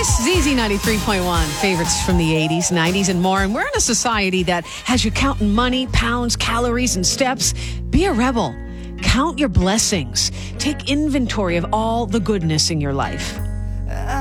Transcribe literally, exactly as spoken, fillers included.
This is Z Z ninety-three point one. Favorites from the eighties, nineties, and more. And we're in a society that has you counting money, pounds, calories, and steps. Be a rebel. Count your blessings. Take inventory of all the goodness in your life.